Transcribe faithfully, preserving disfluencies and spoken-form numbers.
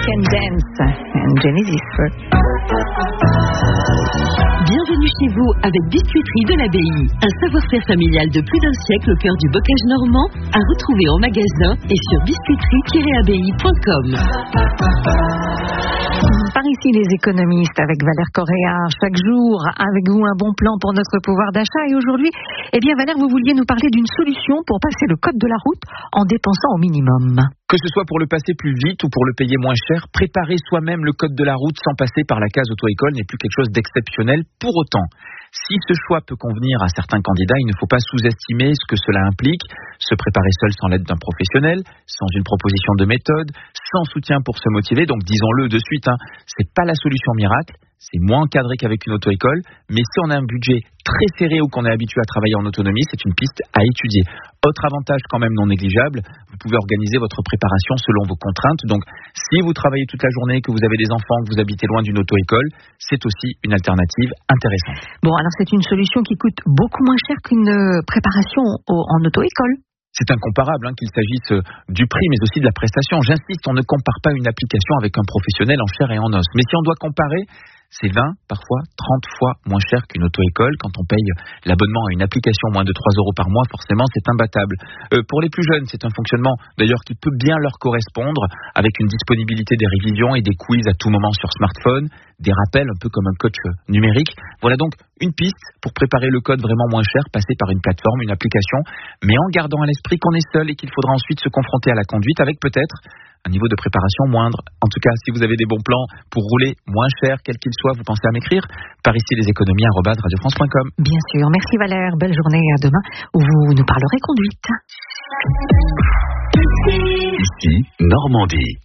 Can Dance and Genesis. Bienvenue chez vous avec Biscuiterie de l'Abbaye. Un savoir-faire familial de plus d'un siècle au cœur du bocage normand, à retrouver en magasin et sur biscuiterie tiret abbaye point com. Par ici les économistes avec Valère Correa, chaque jour avec vous un bon plan pour notre pouvoir d'achat. Et aujourd'hui, eh bien Valère, vous vouliez nous parler d'une solution pour passer le code de la route en dépensant au minimum. Que ce soit pour le passer plus vite ou pour le payer moins cher, préparer soi-même le code de la route sans passer par la case auto-école n'est plus quelque chose d'exceptionnel. Pour autant, si ce choix peut convenir à certains candidats, il ne faut pas sous-estimer ce que cela implique. Se préparer seul sans l'aide d'un professionnel, sans une proposition de méthode, sans soutien pour se motiver. Donc disons-le de suite, hein, c'est pas la solution miracle. C'est moins encadré qu'avec une auto-école, mais si on a un budget très serré ou qu'on est habitué à travailler en autonomie, c'est une piste à étudier. Autre avantage quand même non négligeable, vous pouvez organiser votre préparation selon vos contraintes. Donc, si vous travaillez toute la journée, que vous avez des enfants, que vous habitez loin d'une auto-école, c'est aussi une alternative intéressante. Bon, alors c'est une solution qui coûte beaucoup moins cher qu'une préparation au- en auto-école. C'est incomparable, hein, qu'il s'agisse du prix, mais aussi de la prestation. J'insiste, on ne compare pas une application avec un professionnel en chair et en os. Mais si on doit comparer, c'est vingt, parfois trente fois moins cher qu'une auto-école. Quand on paye l'abonnement à une application moins de trois euros par mois, forcément, c'est imbattable. Euh, pour les plus jeunes, c'est un fonctionnement, d'ailleurs, qui peut bien leur correspondre, avec une disponibilité des révisions et des quiz à tout moment sur smartphone, des rappels, un peu comme un coach numérique. Voilà donc une piste pour préparer le code vraiment moins cher, passer par une plateforme, une application, mais en gardant à l'esprit qu'on est seul et qu'il faudra ensuite se confronter à la conduite avec peut-être un niveau de préparation moindre. En tout cas, si vous avez des bons plans pour rouler moins cher, quel qu'il soit, vous pensez à m'écrire. Par ici, les économies, arobase radio france point com. Bien sûr. Merci Valère. Belle journée et à demain où vous nous parlerez conduite. Ici, Normandie.